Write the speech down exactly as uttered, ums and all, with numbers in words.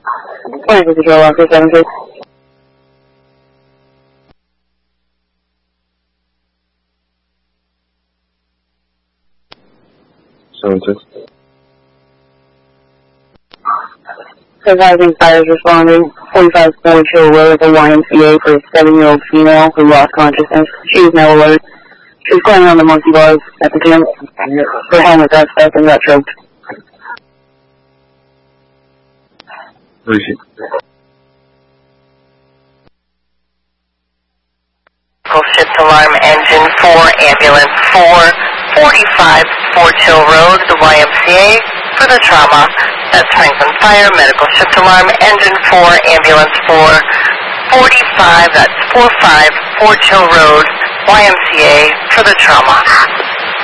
twenty-six Control one three seven six. seven six. Advising fires responding, forty-five Ford Hill Road, the Y M C A for a seven-year-old female who lost consciousness. She is now alert. She was climbing on the monkey bars at the gym. Her helmet got stuck and got choked. Receive. Shift alarm engine four, ambulance four, forty-five Ford Hill Road, the Y M C A for the trauma. That's Franklin Fire, medical shift alarm engine four, ambulance four, forty-five, that's four five Ford Hill Road, Y M C A for the trauma.